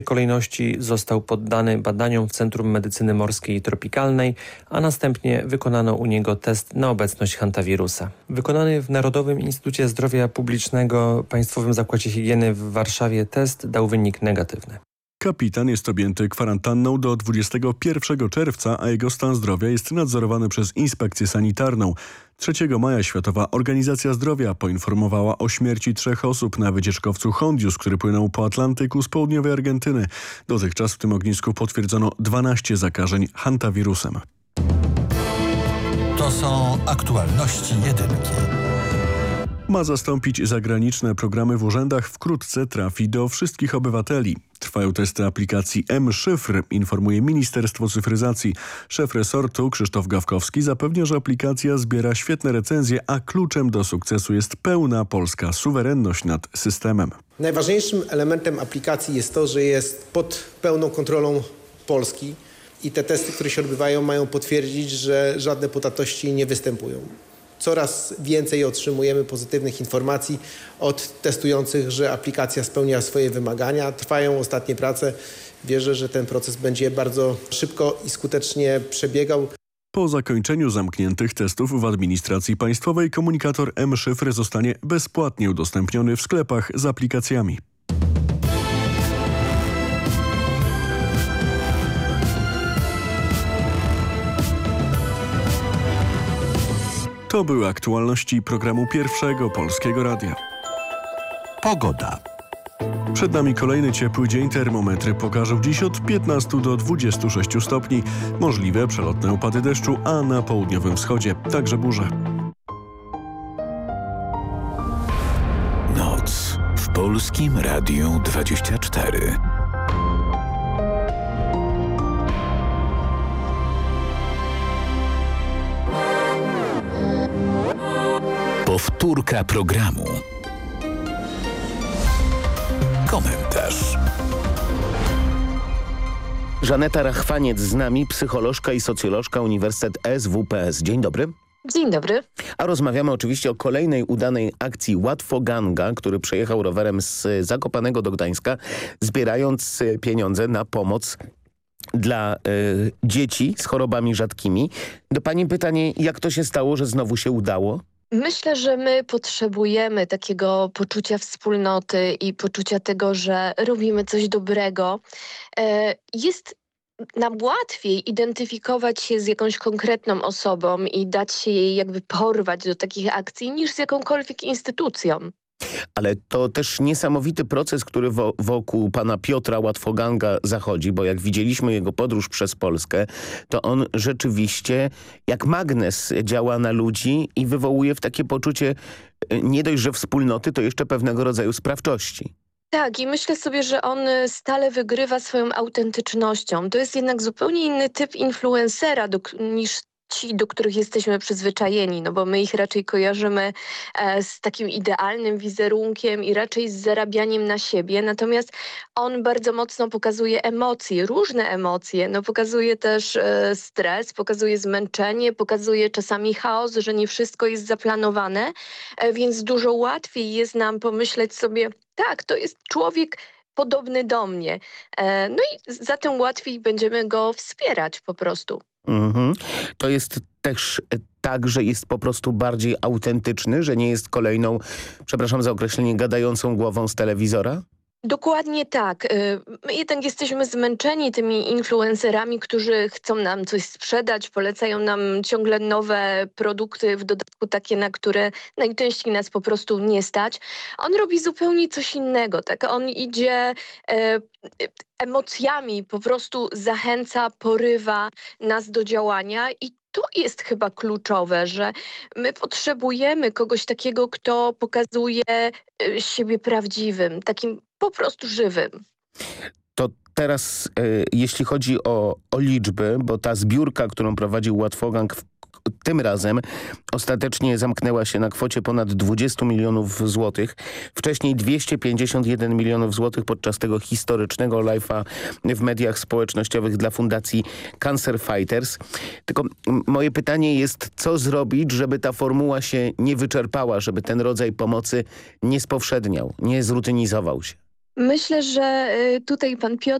kolejności został poddany badaniom w Centrum Medycyny Morskiej i Tropikalnej, a następnie wykonano u niego test na obecność hantawirusa. Wykonany w Narodowym Instytucie Zdrowia Publicznego Państwowym Zakładzie Higieny w Warszawie test dał wynik negatywny. Kapitan jest objęty kwarantanną do 21 czerwca, a jego stan zdrowia jest nadzorowany przez inspekcję sanitarną. 3 maja Światowa Organizacja Zdrowia poinformowała o śmierci 3 osób na wycieczkowcu Hondius, który płynął po Atlantyku z południowej Argentyny. Dotychczas w tym ognisku potwierdzono 12 zakażeń hantawirusem. To są aktualności jedynki. Ma zastąpić zagraniczne programy w urzędach, wkrótce trafi do wszystkich obywateli. Trwają testy aplikacji mSzyfr, informuje Ministerstwo Cyfryzacji. Szef resortu Krzysztof Gawkowski zapewnia, że aplikacja zbiera świetne recenzje, a kluczem do sukcesu jest pełna polska suwerenność nad systemem. Najważniejszym elementem aplikacji jest to, że jest pod pełną kontrolą Polski i te testy, które się odbywają, mają potwierdzić, że żadne podatości nie występują. Coraz więcej otrzymujemy pozytywnych informacji od testujących, że aplikacja spełnia swoje wymagania. Trwają ostatnie prace. Wierzę, że ten proces będzie bardzo szybko i skutecznie przebiegał. Po zakończeniu zamkniętych testów w administracji państwowej komunikator mSzyfr zostanie bezpłatnie udostępniony w sklepach z aplikacjami. To były aktualności programu Pierwszego Polskiego Radia. Pogoda. Przed nami kolejny ciepły dzień. Termometry pokażą dziś od 15 do 26 stopni. Możliwe przelotne opady deszczu, a na południowym wschodzie także burze. Noc w Polskim Radiu 24. Powtórka programu. Komentarz. Żaneta Rachwaniec z nami, psycholożka i socjolożka Uniwersytet SWPS. Dzień dobry. Dzień dobry. A rozmawiamy oczywiście o kolejnej udanej akcji Łatwoganga, który przejechał rowerem z Zakopanego do Gdańska, zbierając pieniądze na pomoc dla dzieci z chorobami rzadkimi. Do pani pytanie, jak to się stało, że znowu się udało? Myślę, że my potrzebujemy takiego poczucia wspólnoty i poczucia tego, że robimy coś dobrego. Jest nam łatwiej identyfikować się z jakąś konkretną osobą i dać się jej jakby porwać do takich akcji niż z jakąkolwiek instytucją. Ale to też niesamowity proces, który wokół pana Piotra Łatwoganga zachodzi, bo jak widzieliśmy jego podróż przez Polskę, to on rzeczywiście jak magnes działa na ludzi i wywołuje w takie poczucie nie dość, że wspólnoty, to jeszcze pewnego rodzaju sprawczości. Tak, i myślę sobie, że on stale wygrywa swoją autentycznością. To jest jednak zupełnie inny typ influencera niż ci, do których jesteśmy przyzwyczajeni, no bo my ich raczej kojarzymy z takim idealnym wizerunkiem i raczej z zarabianiem na siebie, natomiast on bardzo mocno pokazuje emocje, różne emocje, no pokazuje też stres, pokazuje zmęczenie, pokazuje czasami chaos, że nie wszystko jest zaplanowane, więc dużo łatwiej jest nam pomyśleć sobie, tak, to jest człowiek podobny do mnie, no i zatem łatwiej będziemy go wspierać po prostu. To jest też tak, że jest po prostu bardziej autentyczny, że nie jest kolejną, przepraszam za określenie, gadającą głową z telewizora? Dokładnie tak. My jednak jesteśmy zmęczeni tymi influencerami, którzy chcą nam coś sprzedać, polecają nam ciągle nowe produkty, w dodatku takie, na które najczęściej nas po prostu nie stać. On robi zupełnie coś innego. Tak? On idzie emocjami, po prostu zachęca, porywa nas do działania i to jest chyba kluczowe, że my potrzebujemy kogoś takiego, kto pokazuje siebie prawdziwym, takim po prostu żywym. To teraz, jeśli chodzi o liczby, bo ta zbiórka, którą prowadził Łatwogang tym razem ostatecznie zamknęła się na kwocie ponad 20 milionów złotych. Wcześniej 251 milionów złotych podczas tego historycznego live'a w mediach społecznościowych dla Fundacji Cancer Fighters. Tylko moje pytanie jest, co zrobić, żeby ta formuła się nie wyczerpała, żeby ten rodzaj pomocy nie spowszedniał, nie zrutynizował się? Myślę, że tutaj pan Piotr